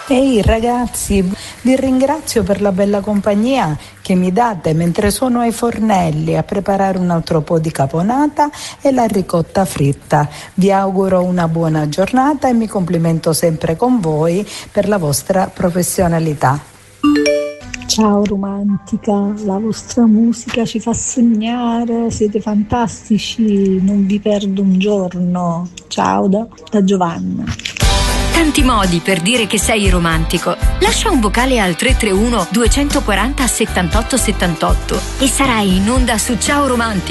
Ehi ragazzi, vi ringrazio per la bella compagnia che mi date mentre sono ai fornelli a preparare un altro po' di caponata e la ricotta fritta. Vi auguro una buona giornata e mi complimento sempre con voi per la vostra professionalità. Ciao romantica, la vostra musica ci fa sognare, siete fantastici, non vi perdo un giorno. Ciao da Giovanna. Tanti modi per dire che sei romantico. Lascia un vocale al 331 240 78 78 e sarai in onda su Ciao Romantico.